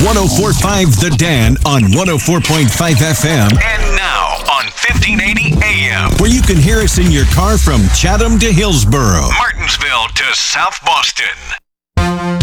104.5 The Dan on 104.5 FM. And now on 1580 AM. Where you can hear us in your car from Chatham to Hillsboro, Martinsville to South Boston.